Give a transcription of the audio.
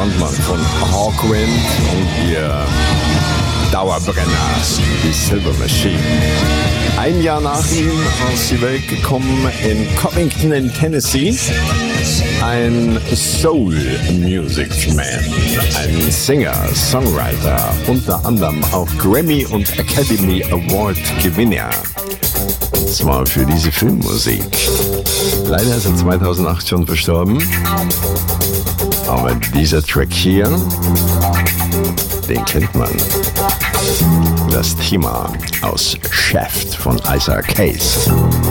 Frontmann von Hawkwind und ihr Dauerbrenner, die Silver Machine. Ein Jahr nach ihm aus die Welt gekommen in Covington in Tennessee. Ein Soul-Music-Man, ein Singer, Songwriter, unter anderem auch Grammy- und Academy Award-Gewinner. Zwar für diese Filmmusik. Leider ist er 2008 schon verstorben. Aber dieser Track hier, den kennt man. Das Thema aus Shaft von Isaac Hayes.